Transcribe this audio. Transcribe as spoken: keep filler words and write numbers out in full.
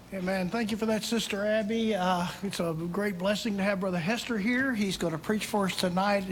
Amen. Thank you for that, Sister Abby. Uh, it's a great blessing to have Brother Hester here. He's going to preach for us tonight.